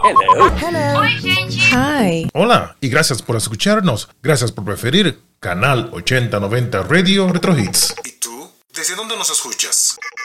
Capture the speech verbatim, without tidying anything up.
Hello. Hello. Oi, gente. Hi. Hola y gracias por escucharnos. Gracias por preferir Canal ochenta noventa Radio Retro Hits. ¿Y tú? ¿Desde dónde nos escuchas?